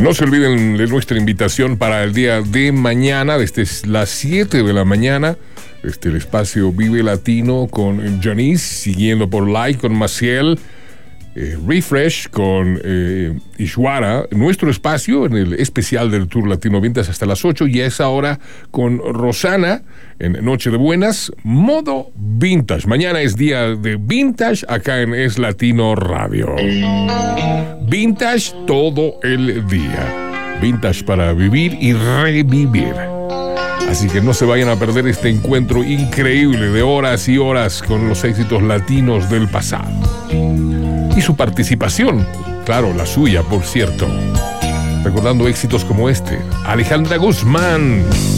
No se olviden de nuestra invitación para el día de mañana, desde las 7 de la mañana, el espacio Vive Latino con Janice, siguiendo por Like con Maciel, Refresh con Ishwara, nuestro espacio en el especial del Tour Latino Vintage hasta las 8, y a esa hora con Rosana en Noche de Buenas, modo Vintage. Mañana es día de Vintage acá en Es Latino Radio. Vintage todo el día. Vintage para vivir y revivir. Así que no se vayan a perder este encuentro increíble de horas y horas con los éxitos latinos del pasado. Y su participación, claro, la suya, por cierto. Recordando éxitos como este, Alejandra Guzmán.